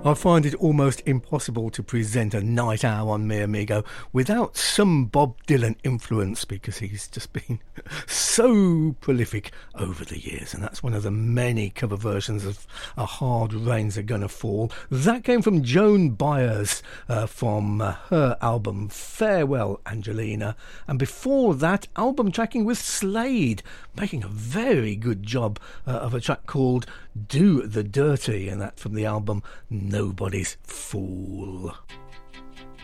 I find it almost impossible to present a night owl on Me Amigo without some Bob Dylan influence, because he's just been so prolific over the years, and that's one of the many cover versions of A Hard Rain's Are Gonna Fall. That came from Joan Baez from her album Farewell Angelina, and before that, album tracking with Slade, making a very good job of a track called Do the Dirty, and that from the album Nobody's Fool.